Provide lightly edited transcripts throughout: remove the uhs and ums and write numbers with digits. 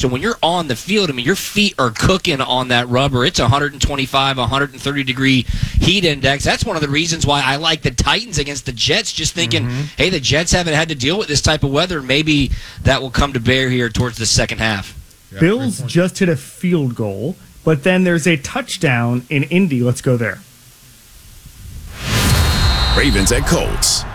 Houston, when you're on the field, I mean, your feet are cooking on that rubber. It's 125, 130 degree heat index. That's one of the reasons why I like the Titans against the Jets, just thinking, hey, the Jets haven't had to deal with this type of weather. Maybe that will come to bear here towards the second half. Yeah, Bills just hit a field goal, but then there's a touchdown in Indy. Let's go there. Ravens at Colts.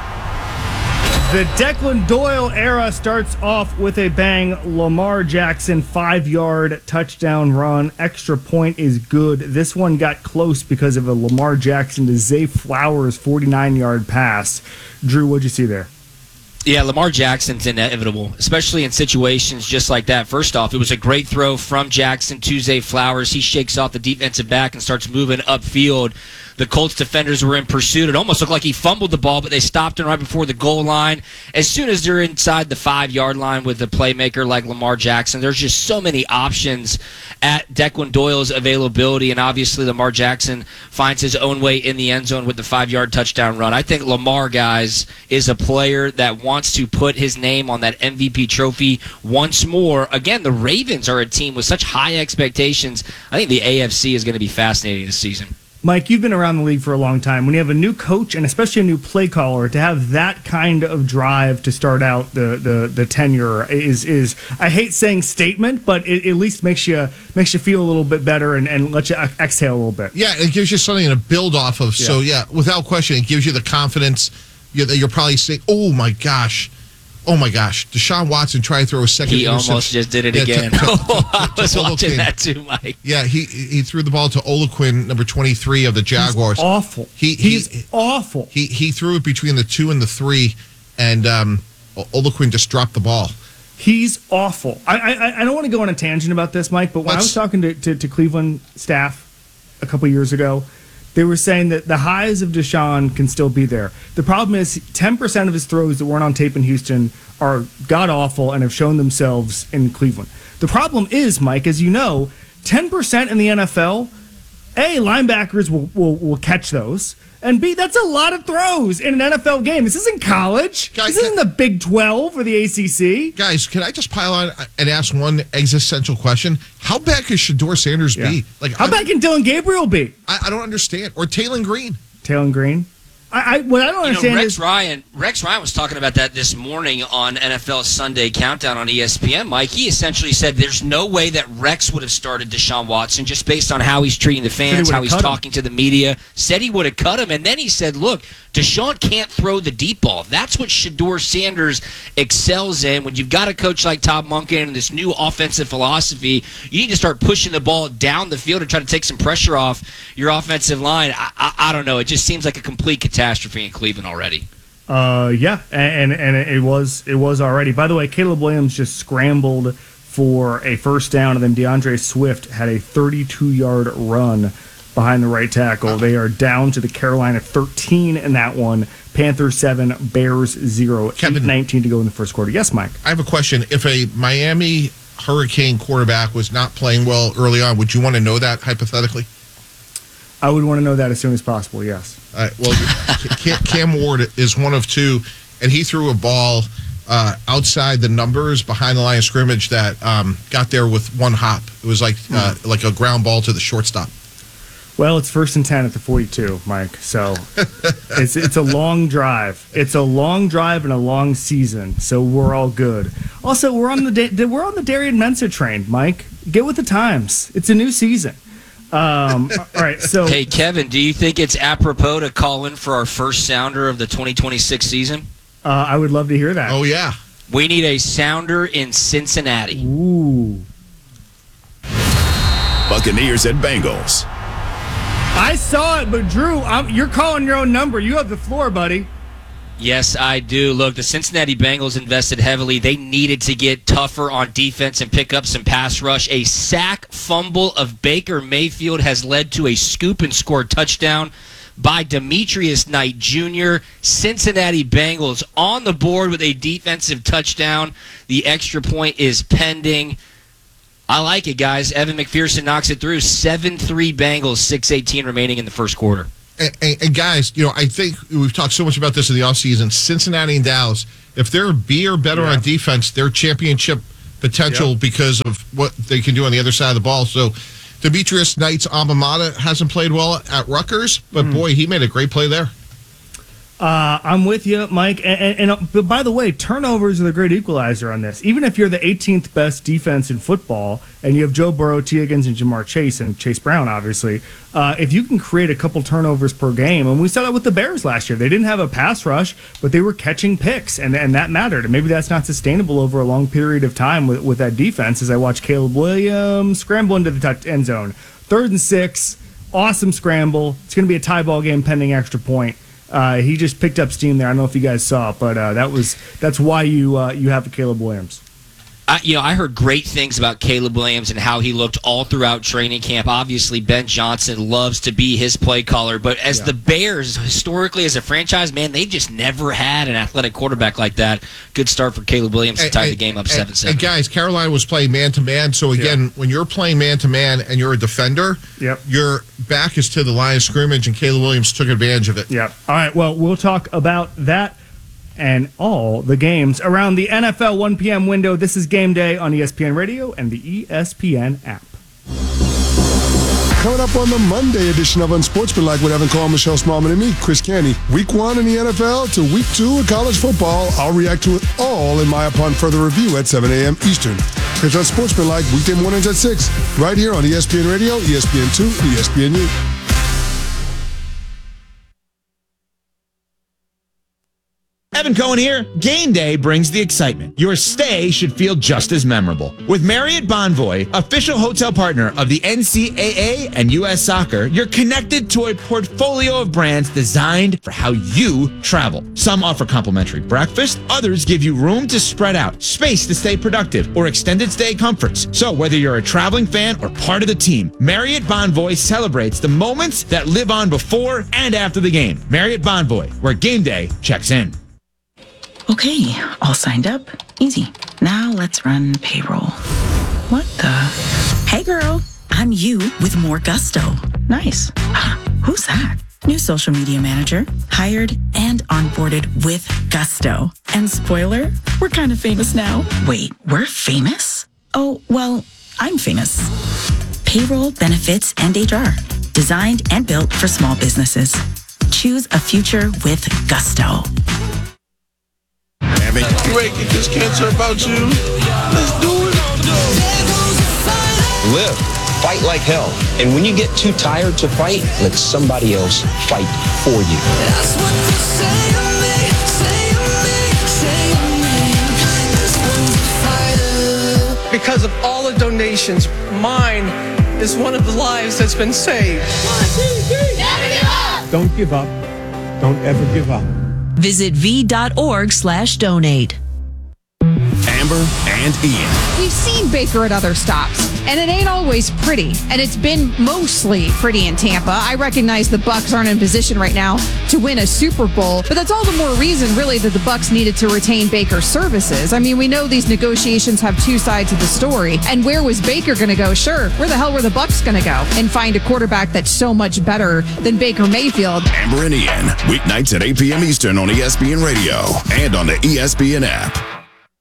The Declan Doyle era starts off with a bang. Lamar Jackson, 5-yard touchdown run. Extra point is good. This one got close because of a Lamar Jackson to Zay Flowers 49-yard pass. Drew, what'd you see there? Yeah, Lamar Jackson's inevitable, especially in situations just like that. First off, it was a great throw from Jackson to Zay Flowers. He shakes off the defensive back and starts moving upfield. The Colts defenders were in pursuit. It almost looked like he fumbled the ball, but they stopped him right before the goal line. As soon as they're inside the 5-yard line with a playmaker like Lamar Jackson, there's just so many options at Declan Doyle's availability, and obviously Lamar Jackson finds his own way in the end zone with the 5-yard touchdown run. I think Lamar, guys, is a player that wants to put his name on that MVP trophy once more. Again, the Ravens are a team with such high expectations. I think the AFC is going to be fascinating this season. Mike, you've been around the league for a long time. When you have a new coach and especially a new play caller, to have that kind of drive to start out the tenure is I hate saying statement, but it at least makes you feel a little bit better and let you exhale a little bit. Yeah, it gives you something to build off of. Yeah. So, yeah, without question, it gives you the confidence that you're probably saying, oh, my gosh, Deshaun Watson tried to throw a second. He almost just did it again. I was watching that too, Mike. Yeah, he threw the ball to Olaquin, number 23 of the Jaguars. He's awful. He's awful. He threw it between the 2 and the 3, and Olaquin just dropped the ball. He's awful. I don't want to go on a tangent about this, Mike, but when I was talking to Cleveland staff a couple years ago, they were saying that the highs of Deshaun can still be there. The problem is 10% of his throws that weren't on tape in Houston are god-awful and have shown themselves in Cleveland. The problem is, Mike, as you know, 10% in the NFL, A, linebackers will catch those, and B, that's a lot of throws in an NFL game. This isn't college. This isn't the Big 12 or the ACC. Guys, can I just pile on and ask one existential question? How bad could Shedeur Sanders be? How bad can Dylan Gabriel be? I don't understand. Or Taylon Green. Taylon Green? What I don't understand Rex Ryan was talking about that this morning on NFL Sunday Countdown on ESPN, Mike. He essentially said there's no way that Rex would have started Deshaun Watson just based on how he's treating the fans, how he's talking to the media. Said he would have cut him, and then he said, look, Deshaun can't throw the deep ball. That's what Shedeur Sanders excels in. When you've got a coach like Todd Monken and this new offensive philosophy, you need to start pushing the ball down the field and try to take some pressure off your offensive line. I don't know. It just seems like a complete catastrophe in Cleveland already. Yeah, and it was already. By the way, Caleb Williams just scrambled for a first down, and then DeAndre Swift had a 32-yard run behind the right tackle. They are down to the Carolina 13 in that one. Panthers 7, Bears 0. 8:19 to go in the first quarter. Yes, Mike? I have a question. If a Miami Hurricane quarterback was not playing well early on, would you want to know that hypothetically? I would want to know that as soon as possible, yes. Well, Cam Ward is one of two, and he threw a ball outside the numbers behind the line of scrimmage that got there with one hop. It was like a ground ball to the shortstop. Well, it's 1st and 10 at the 42, Mike. So it's a long drive. It's a long drive and a long season. So we're all good. Also, we're on the Darian Mensah train, Mike. Get with the times. It's a new season. All right. So hey, Kevin, do you think it's apropos to call in for our first sounder of the 2026 season? I would love to hear that. Oh yeah. We need a sounder in Cincinnati. Ooh. Buccaneers at Bengals. I saw it, but Drew, you're calling your own number. You have the floor, buddy. Yes, I do. Look, the Cincinnati Bengals invested heavily. They needed to get tougher on defense and pick up some pass rush. A sack fumble of Baker Mayfield has led to a scoop and score touchdown by Demetrius Knight Jr. Cincinnati Bengals on the board with a defensive touchdown. The extra point is pending. I like it, guys. Evan McPherson knocks it through. 7-3 Bengals, 6:18 remaining in the first quarter. And guys, I think we've talked so much about this in the offseason. Cincinnati and Dallas, if they're B or better on defense, they're championship potential because of what they can do on the other side of the ball. So Demetrius Knight's alma mater hasn't played well at Rutgers, but boy, he made a great play there. I'm with you, Mike. But by the way, turnovers are the great equalizer on this. Even if you're the 18th best defense in football and you have Joe Burrow, T. Higgins, and Jamar Chase, and Chase Brown, obviously, if you can create a couple turnovers per game, and we saw that with the Bears last year. They didn't have a pass rush, but they were catching picks, and that mattered. And maybe that's not sustainable over a long period of time with that defense, as I watch Caleb Williams scramble into the end zone. 3rd and 6, awesome scramble. It's going to be a tie ball game pending extra point. He just picked up steam there. I don't know if you guys saw it, but that's why you have Caleb Williams. I heard great things about Caleb Williams and how he looked all throughout training camp. Obviously, Ben Johnson loves to be his play caller, but as the Bears, historically as a franchise, man, they've just never had an athletic quarterback like that. Good start for Caleb Williams to tie the game up 7-7. And guys, Carolina was playing man-to-man, so again, when you're playing man-to-man and you're a defender, your back is to the line of scrimmage, and Caleb Williams took advantage of it. Yep. All right, well, we'll talk about that and all the games around the NFL 1 p.m. window. This is Game Day on ESPN Radio and the ESPN app. Coming up on the Monday edition of Unsportsmanlike with Evan Cole, Michelle Smallman, and me, Chris Canty. Week 1 in the NFL to Week 2 in college football. I'll react to it all in my upon further review at 7 a.m. Eastern. Catch Unsportsmanlike weekday mornings at 6, right here on ESPN Radio, ESPN2, ESPNU. Evan Cohen here. Game day brings the excitement. Your stay should feel just as memorable. With Marriott Bonvoy, official hotel partner of the NCAA and U.S. Soccer, you're connected to a portfolio of brands designed for how you travel. Some offer complimentary breakfast, others give you room to spread out, space to stay productive, or extended stay comforts. So whether you're a traveling fan or part of the team, Marriott Bonvoy celebrates the moments that live on before and after the game. Marriott Bonvoy, where game day checks in. Okay, all signed up. Easy. Now let's run payroll. What the? Hey girl, I'm you with more gusto. Nice. Who's that? New social media manager, hired and onboarded with gusto. And spoiler, we're kind of famous now. Wait, we're famous? Oh, well, I'm famous. Payroll, benefits, and HR. Designed and built for small businesses. Choose a future with gusto. You ready to get this cancer about you? Let's do it. Live. Fight like hell. And when you get too tired to fight, let somebody else fight for you. That's what they say to me, say to me. This one's a fighter. Because of all the donations, mine is one of the lives that's been saved. 1, 2, 3. Never give up. Don't give up. Don't ever give up. Visit v.org/donate. Amber and Ian. We've seen Baker at other stops, and it ain't always pretty. And it's been mostly pretty in Tampa. I recognize the Bucs aren't in position right now to win a Super Bowl, but that's all the more reason, really, that the Bucs needed to retain Baker's services. I mean, we know these negotiations have two sides of the story. And where was Baker going to go? Sure, where the hell were the Bucs going to go and find a quarterback that's so much better than Baker Mayfield? Amber and Ian, weeknights at 8 p.m. Eastern on ESPN Radio and on the ESPN app.